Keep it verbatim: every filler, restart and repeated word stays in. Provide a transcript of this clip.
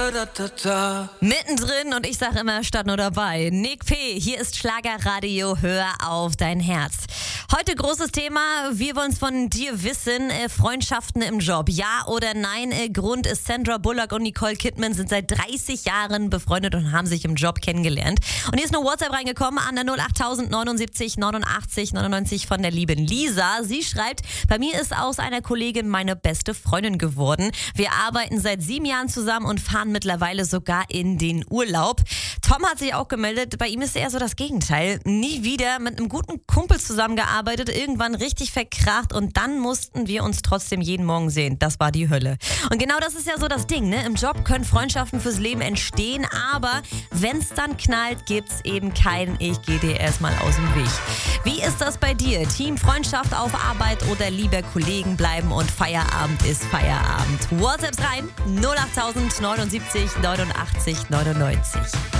Mittendrin und ich sage immer statt nur dabei. Nick P., hier ist Schlagerradio, hör auf dein Herz. Heute großes Thema, wir wollen es von dir wissen, äh, Freundschaften im Job, ja oder nein? Äh, Grund ist, Sandra Bullock und Nicole Kidman sind seit dreißig Jahren befreundet und haben sich im Job kennengelernt. Und hier ist eine WhatsApp reingekommen an der null acht null neunundsiebzig neunundachtzig neunundneunzig von der lieben Lisa. Sie schreibt, bei mir ist aus einer Kollegin meine beste Freundin geworden. Wir arbeiten seit sieben Jahren zusammen und fahren mittlerweile sogar in den Urlaub. Tom hat sich auch gemeldet, bei ihm ist eher so das Gegenteil. Nie wieder mit einem guten Kumpel zusammengearbeitet, irgendwann richtig verkracht und dann mussten wir uns trotzdem jeden Morgen sehen. Das war die Hölle. Und genau das ist ja so das Ding, ne? Im Job können Freundschaften fürs Leben entstehen, aber wenn es dann knallt, gibt's eben kein Ich gehe dir erstmal aus dem Weg. Wie ist das bei dir? Team Freundschaft auf Arbeit oder lieber Kollegen bleiben und Feierabend ist Feierabend? WhatsApps rein null acht null neunundsiebzig neunundachtzig neunundneunzig.